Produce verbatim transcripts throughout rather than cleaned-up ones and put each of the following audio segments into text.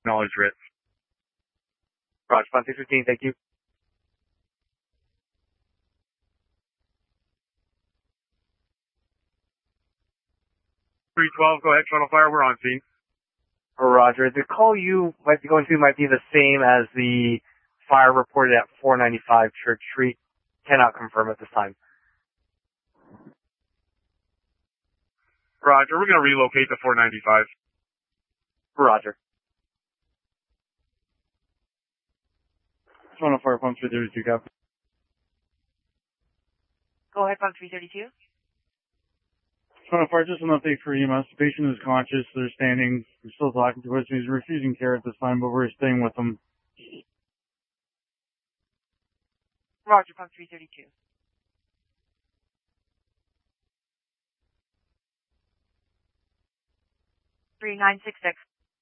Acknowledge Ritz. Roger, Fund six fifteen, thank you. three twelve, go ahead, Toronto Fire, we're on scene. Roger. The call you might be going to might be the same as the fire reported at four ninety-five Church Street. Cannot confirm at this time. Roger, we're going to relocate to four ninety-five. Roger. Toronto Fire, Pump three thirty-two, Captain. Go ahead, Pump three thirty-two. Toronto Fire, just an update for E M S. The patient is conscious. They're standing. They're still talking to us. He's refusing care at this time, but we're staying with him. Roger, Pump three thirty-two. three nine six six.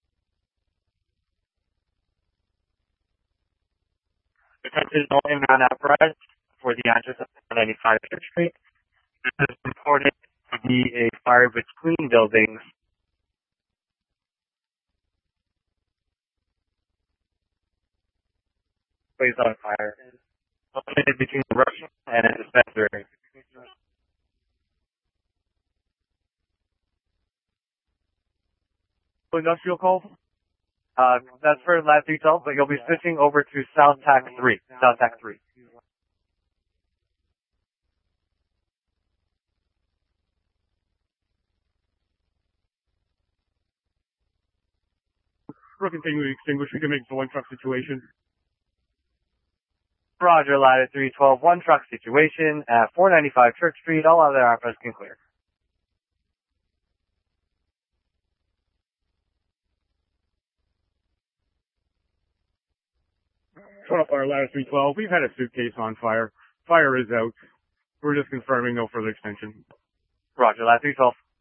Attention all inbound apparatus for the address of four ninety-five Church Street. This is reported to be a fire between buildings. Place on fire. Located between the restaurant and a dispensary. Industrial call? Uh, that's for lab three twelve, but you'll be switching over to South Tac three. South Tac three. We're continuing to extinguish. We can make the one truck situation. Roger, ladder three twelve, one truck situation at four ninety-five Church Street. All other apparatus can clear. Toronto Fire, ladder three twelve. We've had a suitcase on fire. Fire is out. We're just confirming no further extension. Roger, ladder three twelve.